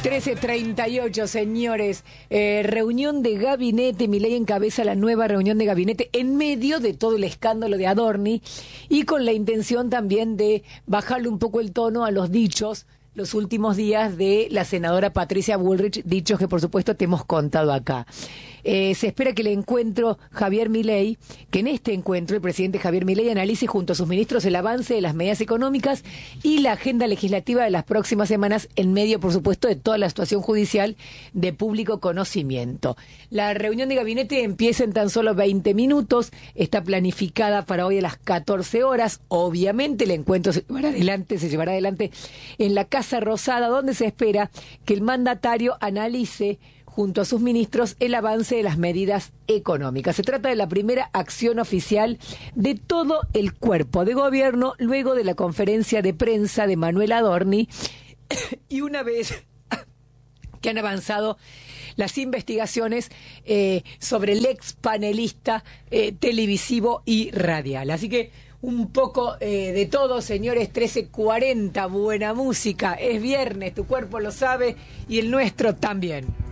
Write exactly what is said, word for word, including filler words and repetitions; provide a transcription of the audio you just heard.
trece treinta y ocho, señores. Eh, reunión de gabinete. Milei encabeza la nueva reunión de gabinete en medio de todo el escándalo de Adorni y con la intención también de bajarle un poco el tono a los dichos los últimos días de la senadora Patricia Bullrich, dichos que por supuesto te hemos contado acá. Eh, se espera que el encuentro Javier Milei, que en este encuentro el presidente Javier Milei analice junto a sus ministros el avance de las medidas económicas y la agenda legislativa de las próximas semanas en medio, por supuesto, de toda la situación judicial de público conocimiento. La reunión de gabinete empieza en tan solo veinte minutos, está planificada para hoy a las catorce horas. Obviamente el encuentro se llevará adelante, se llevará adelante en la Casa Rosada, donde se espera que el mandatario analice junto a sus ministros el avance de las medidas económicas. Se trata de la primera acción oficial de todo el cuerpo de gobierno luego de la conferencia de prensa de Manuel Adorni y una vez que han avanzado las investigaciones eh, sobre el ex panelista eh, televisivo y radial. Así que un poco eh, de todo, señores. Trece cuarenta, buena música, es viernes, tu cuerpo lo sabe y el nuestro también.